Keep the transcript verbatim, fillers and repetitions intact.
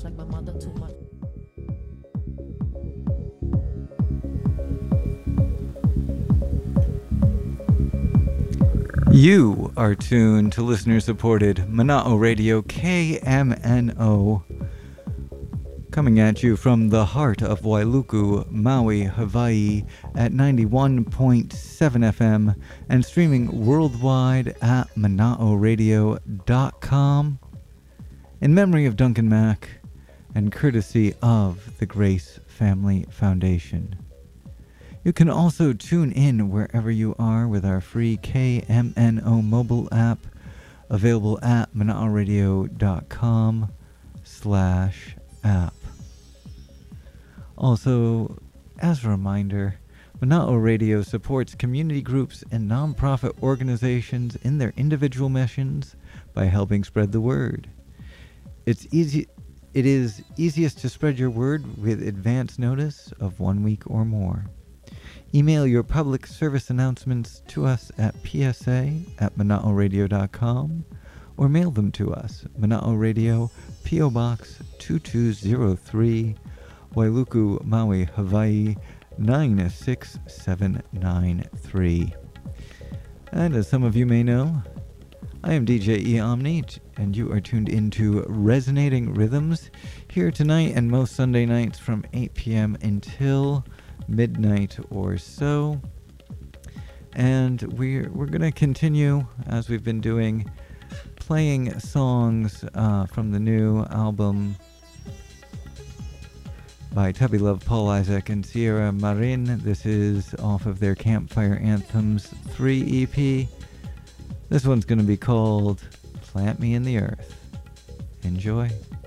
like my mother too much. You are tuned to listener-supported Mana'o Radio K M N O, coming at you from the heart of Wailuku, Maui, Hawaii at ninety-one point seven F M and streaming worldwide at mana'o radio dot com in memory of Duncan Mack and courtesy of the Grace Family Foundation. You can also tune in wherever you are with our free K M N O mobile app, available at mana'o radio dot com slash app. Also, as a reminder, Mana'o Radio supports community groups and nonprofit organizations in their individual missions by helping spread the word. It's easy. It is easiest to spread your word with advance notice of one week or more. Email your public service announcements to us at p s a at mana'o radio dot com or mail them to us, Mana'o Radio, P O Box two two zero three, Wailuku, Maui, Hawaii nine six seven nine three. And as some of you may know, I am D J E Omni, and you are tuned into Resonating Rhythms here tonight and most Sunday nights from eight p.m. until midnight or so. And we're we're gonna continue as we've been doing, playing songs uh, from the new album by Tubby Love, Paul Isaac, and Sierra Marin. This is off of their Campfire Anthems three E P. This one's gonna be called Plant Me in the Earth. Enjoy.